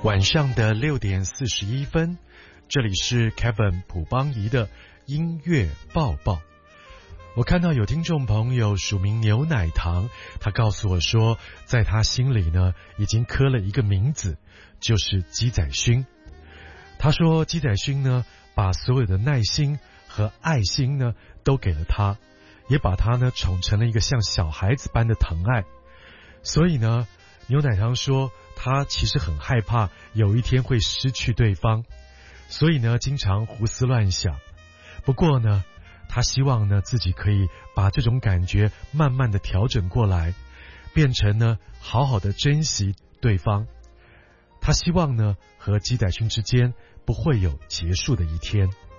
晚上的6:41，这里是 Kevin 朴邦仪的音乐报报。我看到有听众朋友署名牛奶糖，他告诉我说，在他心里呢，已经刻了一个名字，就是鸡仔勋。他说鸡仔勋呢，把所有的耐心和爱心呢，都给了他，也把他呢宠成了一个像小孩子般的疼爱。所以呢，牛奶糖说他其实很害怕有一天会失去对方，所以呢经常胡思乱想。不过呢，他希望呢自己可以把这种感觉慢慢的调整过来，变成呢好好的珍惜对方。他希望呢和鸡仔勋之间不会有结束的一天。